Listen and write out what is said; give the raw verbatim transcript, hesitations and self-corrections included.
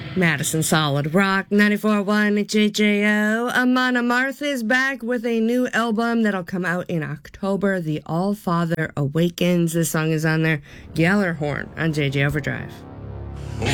Madison Solid Rock, ninety-four point one J J O. Amon Amarth is back with a new album that'll come out in October. The All Father Awakens. This song is on there. Gjallarhorn on J J Overdrive.